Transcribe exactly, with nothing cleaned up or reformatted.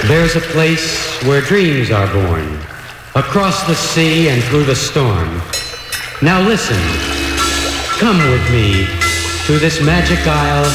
There's a place where dreams are born, across the sea and through the storm. Now listen, come with me to this magic isle